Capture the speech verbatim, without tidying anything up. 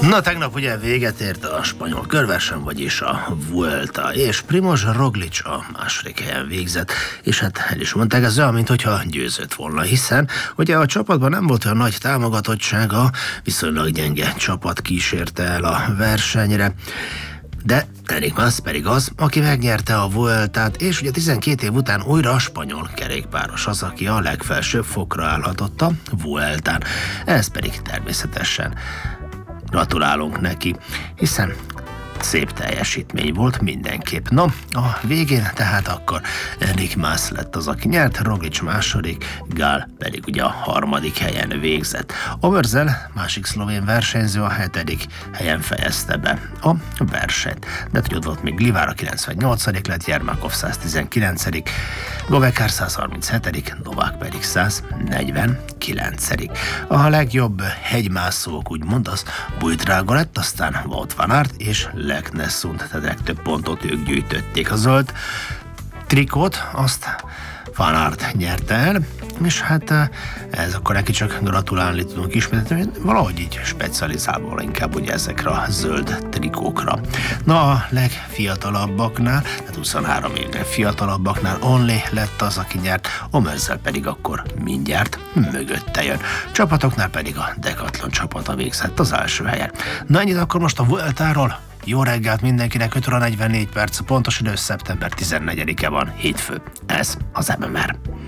Na, tegnap ugye véget ért a spanyol körverseny, vagyis a Vuelta, és Primož Roglič a második helyen végzett, és hát el is mondták, ez olyan, mintha győzött volna, hiszen ugye a csapatban nem volt olyan nagy támogatottsága, viszonylag gyenge csapat kísérte el a versenyre, de Enric Mas pedig az, aki megnyerte a Vueltát, és ugye tizenkét év után újra a spanyol kerékpáros az, aki a legfelsőbb fokra állhatott a Vueltán. Ez pedig természetesen gratulálunk neki, hiszen szép teljesítmény volt mindenképp. No, a végén tehát akkor Enric Mas lett az, aki nyert, Roglič második, Gál pedig ugye a harmadik helyen végzett. Omerzel, másik szlovén versenyző, a hetedik helyen fejezte be a versenyt. De hogy ott volt még Livár, a kilencvennyolcadik lett, Jermakov száztizenkilencedik, Govekar százharminchetedik, Novák pedig száznegyvenkilencedik A legjobb hegymászók úgymond az Buitrago lett, aztán Wout van Aert és Lek Nessund, tehát legtöbb pontot ők gyűjtötték. A zöld trikót azt Van Aert nyerte el, és hát ez akkor neki csak gratulálni tudunk ismételni, valahogy így specializálva inkább ugye ezekre a zöld trikókra. Na, a legfiatalabbaknál, tehát huszonhárom évnél fiatalabbaknál Onlé lett az, aki nyert, Omerzel pedig akkor mindjárt mögötte jön. Csapatoknál pedig a Decathlon csapata végzett az első helyen. Na, ennyit akkor most a Vueltáról. Jó reggelt mindenkinek, öt óra negyvennégy perc, pontos idő szeptember tizennegyedike van, hétfő. Ez az em em er.